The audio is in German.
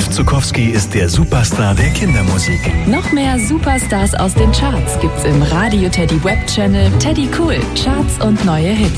Zukowski ist der Superstar der Kindermusik. Noch mehr Superstars aus den Charts gibt's im Radio Teddy Web Channel Teddy Cool. Charts und neue Hits.